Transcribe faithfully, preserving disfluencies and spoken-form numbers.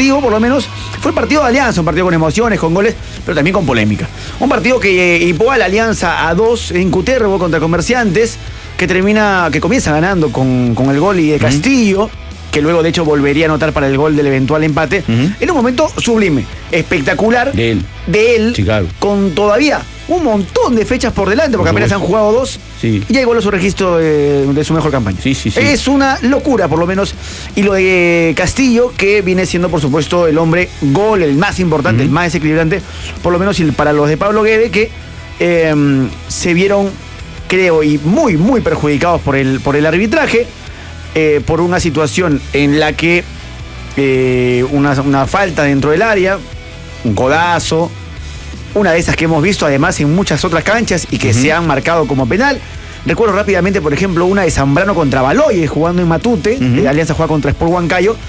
llamativo, por lo menos, fue el partido de Alianza, un partido con emociones, con goles, pero también con polémica. Un partido que eh, impone a la Alianza a dos en Cutervo contra Comerciantes, que termina, que comienza ganando con, con el gol y de Castillo, uh-huh. que luego de hecho volvería a anotar para el gol del eventual empate, uh-huh. en un momento sublime, espectacular de él, de él Chicago. Con todavía un montón de fechas por delante, porque por apenas han jugado dos, sí. y ya igualó su registro de, de su mejor campaña. Sí, sí, sí. Es una locura, por lo menos. Y lo de Castillo, que viene siendo, por supuesto, el hombre gol, el más importante, uh-huh. el más desequilibrante, por lo menos para los de Pablo Guede, que eh, se vieron, creo, y muy, muy perjudicados por el, por el arbitraje, eh, por una situación en la que eh, una, una falta dentro del área, un codazo, una de esas que hemos visto además en muchas otras canchas y que uh-huh. se han marcado como penal. Recuerdo rápidamente, por ejemplo, una de Zambrano contra Baloyes jugando en Matute, uh-huh. de Alianza juega contra Sport Huancayo.